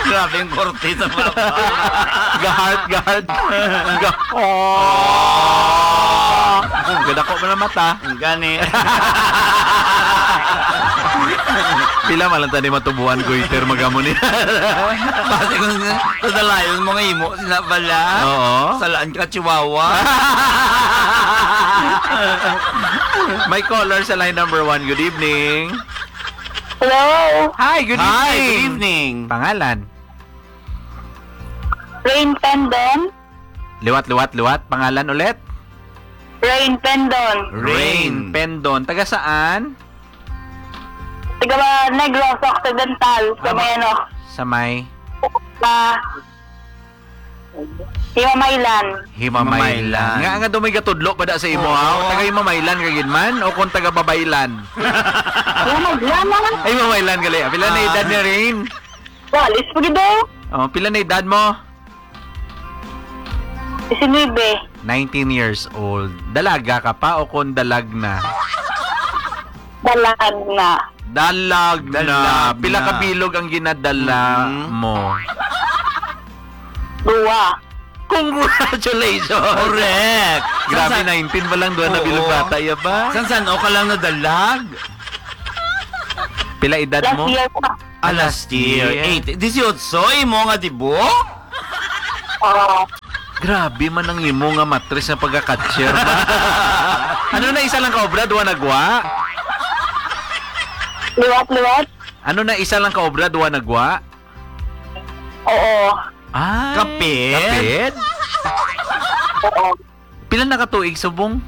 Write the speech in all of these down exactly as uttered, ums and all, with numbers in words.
Grabe yung korte sa papa. Ga-heart, ga-heart. Ga oh! Ganda ko mo na mata. Gani. Pila malang tani matubuan ko iter magamo ni. Kasi kung sa dalayon mga imo, sinabala. Oo. Salaan ka, chihuahua. May caller sa line number one. Good evening. Hello? Hi, good evening. Hi, good evening. Pangalan? Rain Pendon? Liwat, liwat, liwat. Pangalan ulit? Rain Pendon. Rain Pendon. Taga saan? Taga ba Negros Occidental sa may ano? Sa may Na Himamaylan. Himamaylan. Nga nga dumay gatudlo pa da sa imo ha. Taga Himamaylan kagid man o kung taga Babaylan? Himamaylan naman. Ay Himamaylan gali. Pila na edad ni Rain? Walis po gito. Oh, pila na edad mo? Isinibe. nineteen years old. Dalaga ka pa o kung dalag na? Dalag na. Dalag, na. Dalag Pila na. ka bilog ang ginadala Mhm. mo? Dua. Congratulations! Correct. Grabe, San- nineteen pa lang doon na Oo. bilog bata, ya ba? San san o ka lang nadalag? Pila edad Last mo? year pa. Ah, last year. eight. eighteen mo nga dibo? Oo. Grabe man ang imo nga matris na pagka-catcher ba? Ano na isa lang ka obra, duwa nagwa? Liwat-liwat? Ano na isa lang ka obra, duwa nagwa? Oo. Ay, Kapit? Kapit? Oo. Pila na katuig subong?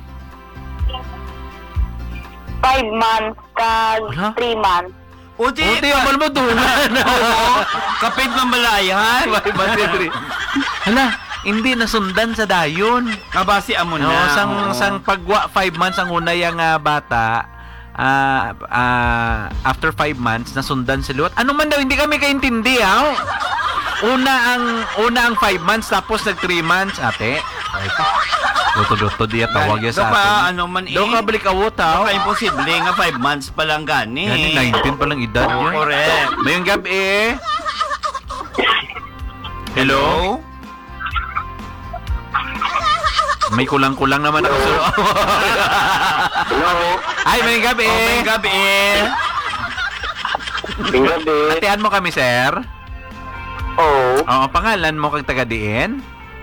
Five months kag Wala? three months. Uti, Buti yaman mo dungan. kapit mamalayan. Hala, hindi nasundan sa dayon. Kabasi amo na. No, sang oo. sang pagwa five months ang una yang ah, bata. ah ah, after five months nasundan si Luwat. Ano man daw hindi kami kaintindi ha. Una ang una ang five months tapos nag three months, ate. Ay, Doto-doto diya tawag ya sa Doon ka, atin. ano man eh. Doon ka balik awot ha. Baka imposible nga five months pa lang gani. Gani nineteen pa lang edad Oo, niya. correct. Mayong gabi. Hello? May kulang-kulang naman ako sa... Hello? Ay, may gabi. Oh, may gabi. May gabi. Atian mo kami, sir. Oo. Oo, pangalan mo kag taga diin?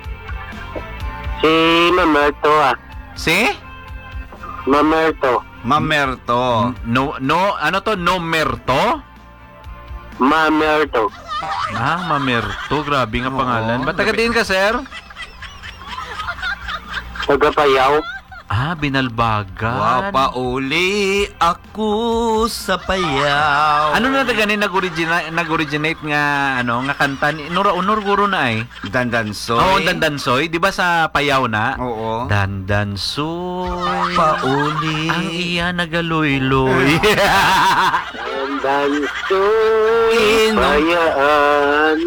Si Mamerto ah. Si? Mamerto. Mamerto. No, no, ano to? No Merto? Mamerto. Ah, Mamerto. Grabe nga Oo, pangalan. Ba't taga grabe. diin ka, sir? Tagapayaw. Ah, Binalbagan. Wow, pauli ako sa payaw. Ano na taga ni nag-originate, nag-originate nga ano nga kanta ni Nora Honor guro na ay. Dandansoy. Oo, Dandansoy, 'di ba sa Payaw na? Oo. Dandansoy. Pauli. Ang iya nagaluy-luy. Dansoy. Bayaan.